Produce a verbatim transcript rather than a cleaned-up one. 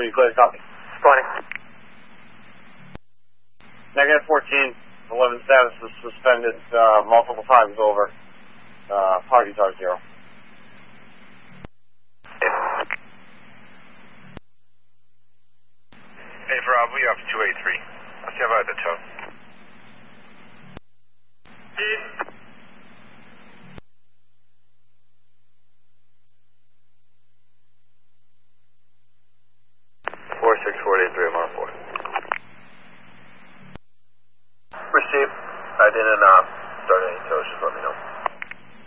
when you clear the copy. twenty. Negative fourteen, eleven status is suspended uh, multiple times over. Uh, parties are zero. Hey, Rob, we have two eighty-three. Let's have out the tow. four six four eight three, I'm on four.